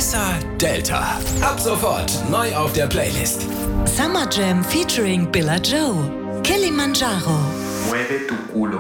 Essa Delta. Ab sofort neu auf der Playlist. Summer Jam featuring Billa Joe. Kilimanjaro. Mueve tu culo.